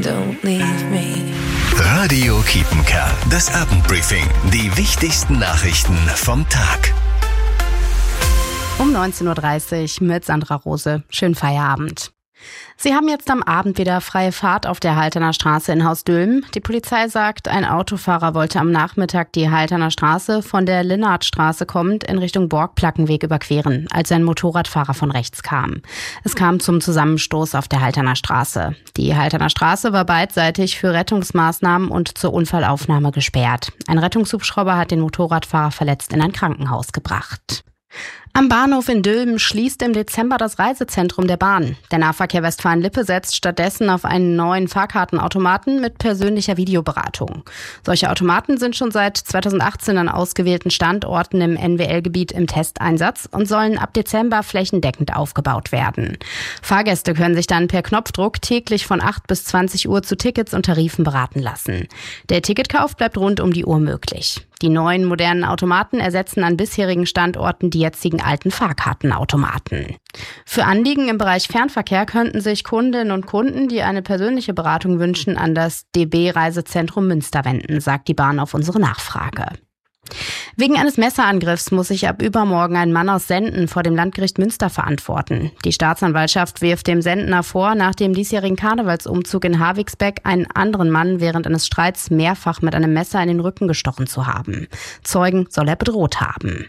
don't leave me. Radio Kiepenkerl, das Abendbriefing. Die wichtigsten Nachrichten vom Tag. Um 19.30 Uhr mit Sandra Rose. Schönen Feierabend. Sie haben jetzt am Abend wieder freie Fahrt auf der Halterner Straße in Haus-Dülmen. Die Polizei sagt, ein Autofahrer wollte am Nachmittag die Halterner Straße von der Linnardstraße kommend in Richtung Borgplackenweg überqueren, als ein Motorradfahrer von rechts kam. Es kam zum Zusammenstoß auf der Halterner Straße. Die Halterner Straße war beidseitig für Rettungsmaßnahmen und zur Unfallaufnahme gesperrt. Ein Rettungshubschrauber hat den Motorradfahrer verletzt in ein Krankenhaus gebracht. Am Bahnhof in Dülmen schließt im Dezember das Reisezentrum der Bahn. Der Nahverkehr Westfalen-Lippe setzt stattdessen auf einen neuen Fahrkartenautomaten mit persönlicher Videoberatung. Solche Automaten sind schon seit 2018 an ausgewählten Standorten im NWL-Gebiet im Testeinsatz und sollen ab Dezember flächendeckend aufgebaut werden. Fahrgäste können sich dann per Knopfdruck täglich von 8 bis 20 Uhr zu Tickets und Tarifen beraten lassen. Der Ticketkauf bleibt rund um die Uhr möglich. Die neuen modernen Automaten ersetzen an bisherigen Standorten die jetzigen alten Fahrkartenautomaten. Für Anliegen im Bereich Fernverkehr könnten sich Kundinnen und Kunden, die eine persönliche Beratung wünschen, an das DB Reisezentrum Münster wenden, sagt die Bahn auf unsere Nachfrage. Wegen eines Messerangriffs muss sich ab übermorgen ein Mann aus Senden vor dem Landgericht Münster verantworten. Die Staatsanwaltschaft wirft dem Sendner vor, nach dem diesjährigen Karnevalsumzug in Havigsbeck einen anderen Mann während eines Streits mehrfach mit einem Messer in den Rücken gestochen zu haben. Zeugen soll er bedroht haben.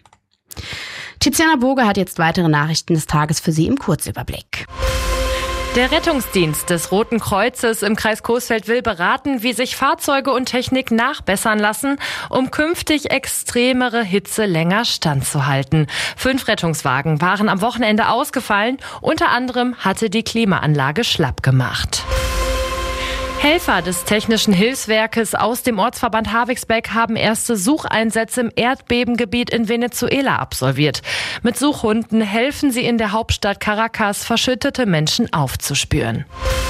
Tiziana Boge hat jetzt weitere Nachrichten des Tages für Sie im Kurzüberblick. Der Rettungsdienst des Roten Kreuzes im Kreis Coesfeld will beraten, wie sich Fahrzeuge und Technik nachbessern lassen, um künftig extremere Hitze länger standzuhalten. 5 Rettungswagen waren am Wochenende ausgefallen. Unter anderem hatte die Klimaanlage schlapp gemacht. Helfer des Technischen Hilfswerkes aus dem Ortsverband Havigsbeck haben erste Sucheinsätze im Erdbebengebiet in Venezuela absolviert. Mit Suchhunden helfen sie in der Hauptstadt Caracas, verschüttete Menschen aufzuspüren.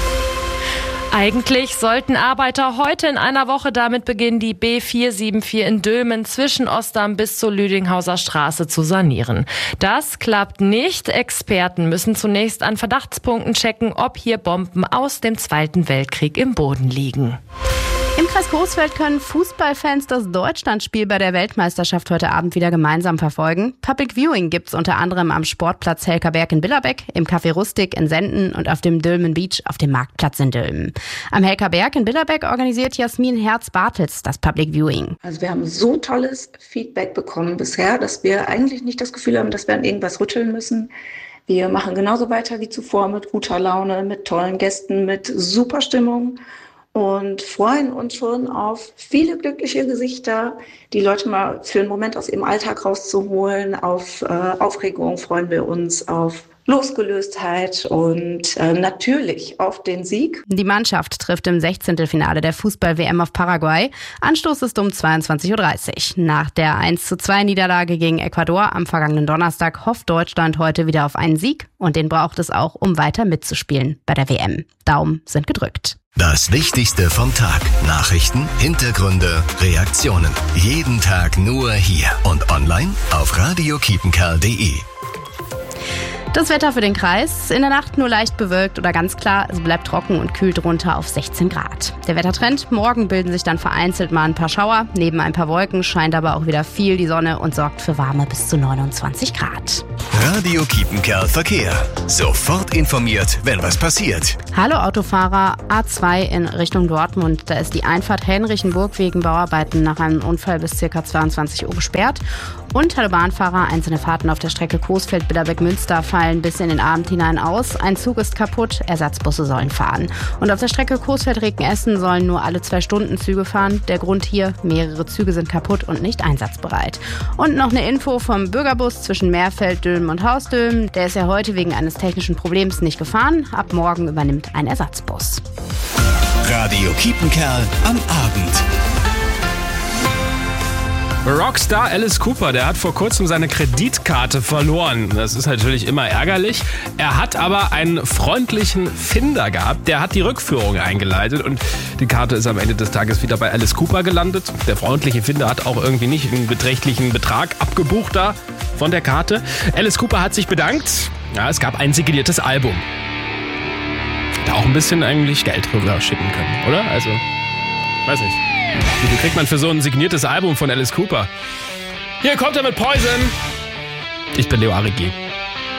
Eigentlich sollten Arbeiter heute in einer Woche damit beginnen, die B474 in Dülmen zwischen Ostdamm bis zur Lüdinghauser Straße zu sanieren. Das klappt nicht. Experten müssen zunächst an Verdachtspunkten checken, ob hier Bomben aus dem Zweiten Weltkrieg im Boden liegen. Im Kreis Coesfeld können Fußballfans das Deutschlandspiel bei der Weltmeisterschaft heute Abend wieder gemeinsam verfolgen. Public Viewing gibt's unter anderem am Sportplatz Helkerberg in Billerbeck, im Café Rustik in Senden und auf dem Dülmen Beach auf dem Marktplatz in Dülmen. Am Helkerberg in Billerbeck organisiert Jasmin Herz-Bartels das Public Viewing. Also wir haben so tolles Feedback bekommen bisher, dass wir eigentlich nicht das Gefühl haben, dass wir an irgendwas rütteln müssen. Wir machen genauso weiter wie zuvor mit guter Laune, mit tollen Gästen, mit super Stimmung. Und freuen uns schon auf viele glückliche Gesichter, die Leute mal für einen Moment aus ihrem Alltag rauszuholen. Auf Aufregung freuen wir uns, auf Losgelöstheit und natürlich auf den Sieg. Die Mannschaft trifft im 16. Finale der Fußball-WM auf Paraguay. Anstoß ist um 22.30 Uhr. Nach der 1:2-Niederlage gegen Ecuador am vergangenen Donnerstag hofft Deutschland heute wieder auf einen Sieg. Und den braucht es auch, um weiter mitzuspielen bei der WM. Daumen sind gedrückt. Das Wichtigste vom Tag. Nachrichten, Hintergründe, Reaktionen. Jeden Tag nur hier und online auf radiokiepenkerl.de. Das Wetter für den Kreis. In der Nacht nur leicht bewölkt oder ganz klar. Es bleibt trocken und kühlt runter auf 16 Grad. Der Wettertrend. Morgen bilden sich dann vereinzelt mal ein paar Schauer. Neben ein paar Wolken scheint aber auch wieder viel die Sonne und sorgt für warme bis zu 29 Grad. Radio Kiepenkerl Verkehr. Sofort informiert, wenn was passiert. Hallo Autofahrer, A2 in Richtung Dortmund. Da ist die Einfahrt Henrichenburg wegen Bauarbeiten nach einem Unfall bis ca. 22 Uhr gesperrt. Und hallo Bahnfahrer, einzelne Fahrten auf der Strecke Coesfeld-Billerbeck-Münster fallen bis in den Abend hinein aus. Ein Zug ist kaputt, Ersatzbusse sollen fahren. Und auf der Strecke Coesfeld-Regen-Essen sollen nur alle 2 Stunden Züge fahren. Der Grund hier, mehrere Züge sind kaputt und nicht einsatzbereit. Und noch eine Info vom Bürgerbus zwischen Meerfeld, Dülmen und Haus-Dülmen. Der ist ja heute wegen eines technischen Problems nicht gefahren. Ab morgen übernimmt ein Ersatzbus. Radio Kiepenkerl am Abend. Rockstar Alice Cooper, der hat vor kurzem seine Kreditkarte verloren. Das ist natürlich immer ärgerlich. Er hat aber einen freundlichen Finder gehabt. Der hat die Rückführung eingeleitet und die Karte ist am Ende des Tages wieder bei Alice Cooper gelandet. Der freundliche Finder hat auch irgendwie nicht einen beträchtlichen Betrag abgebucht da von der Karte. Alice Cooper hat sich bedankt. Ja, es gab ein signiertes Album. da auch ein bisschen eigentlich Geld rüber schicken können, oder? Also, weiß nicht. Wie viel kriegt man für so ein signiertes Album von Alice Cooper? Hier kommt er mit Poison. Ich bin Leo Arigi.